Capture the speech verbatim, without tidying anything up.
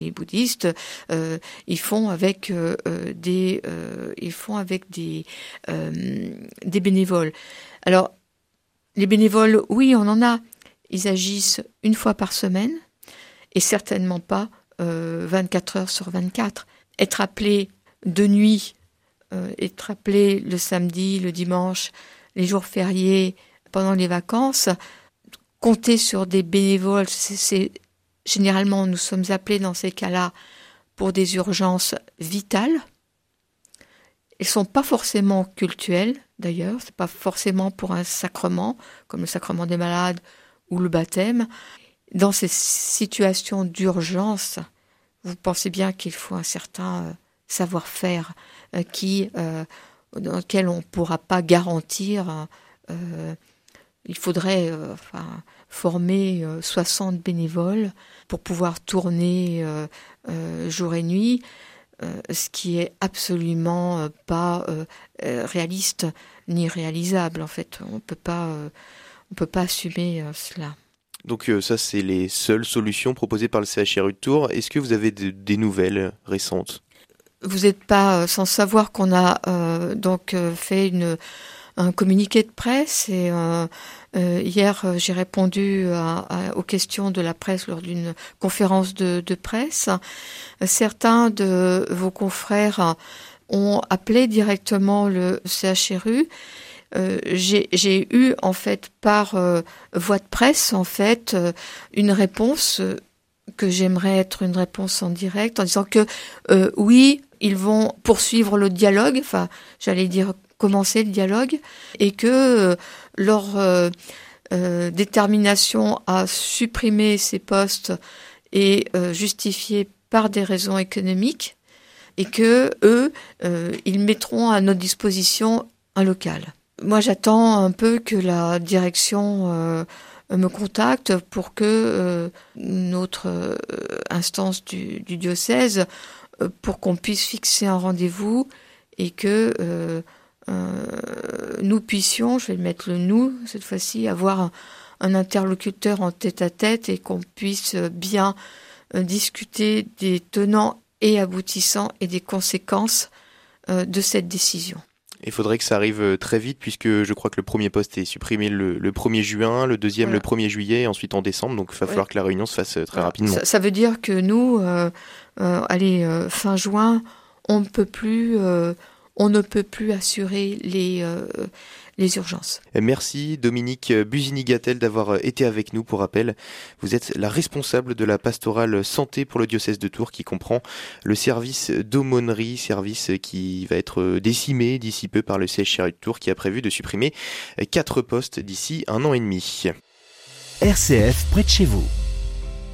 Les bouddhistes, euh, ils font avec euh, des, euh, ils font avec des, euh, des bénévoles. Alors, les bénévoles, oui, on en a. Ils agissent une fois par semaine et certainement pas euh, vingt-quatre heures sur vingt-quatre. Être appelé de nuit, euh, être appelé le samedi, le dimanche, les jours fériés, pendant les vacances, compter sur des bénévoles, c'est, c'est généralement nous sommes appelés dans ces cas-là pour des urgences vitales. Elles ne sont pas forcément cultuelles, d'ailleurs. Ce n'est pas forcément pour un sacrement, comme le sacrement des malades ou le baptême. Dans ces situations d'urgence, vous pensez bien qu'il faut un certain euh, savoir-faire euh, qui, euh, dans lequel on ne pourra pas garantir. Euh, il faudrait euh, enfin, former euh, soixante bénévoles pour pouvoir tourner euh, euh, jour et nuit, euh, ce qui est absolument euh, pas euh, réaliste ni réalisable. En fait, on peut pas, euh, on peut pas assumer euh, cela. Donc euh, ça, c'est les seules solutions proposées par le C H R U de Tours. Est-ce que vous avez de, des nouvelles récentes ? Vous n'êtes pas euh, sans savoir qu'on a euh, donc euh, fait une un communiqué de presse et euh, euh, hier euh, j'ai répondu à, à, aux questions de la presse lors d'une conférence de, de presse. Certains de vos confrères ont appelé directement le C H R U. Euh, j'ai, j'ai eu en fait par euh, voie de presse en fait euh, une réponse euh, que j'aimerais être une réponse en direct en disant que euh, oui, ils vont poursuivre le dialogue, enfin j'allais dire commencer le dialogue, et que euh, leur euh, euh, détermination à supprimer ces postes est euh, justifiée par des raisons économiques, et que eux, euh, ils mettront à notre disposition un local. Moi, j'attends un peu que la direction euh, me contacte pour que euh, notre euh, instance du, du diocèse, euh, pour qu'on puisse fixer un rendez-vous et que euh, Euh, nous puissions, je vais mettre le nous cette fois-ci, avoir un, un interlocuteur en tête-à-tête et qu'on puisse bien euh, discuter des tenants et aboutissants et des conséquences euh, de cette décision. Il faudrait que ça arrive très vite puisque je crois que le premier poste est supprimé le, le premier juin, le deuxième voilà. le premier juillet et ensuite en décembre, donc il va ouais. falloir que la réunion se fasse très voilà. rapidement. Ça, ça veut dire que nous, euh, euh, allez, euh, fin juin, on ne peut plus... Euh, on ne peut plus assurer les, euh, les urgences. Merci Dominique Busini-Gattel d'avoir été avec nous. Pour rappel, vous êtes la responsable de la pastorale santé pour le diocèse de Tours qui comprend le service d'aumônerie, service qui va être décimé d'ici peu par le C H R U de Tours qui a prévu de supprimer quatre postes d'ici un an et demi. R C F près de chez vous.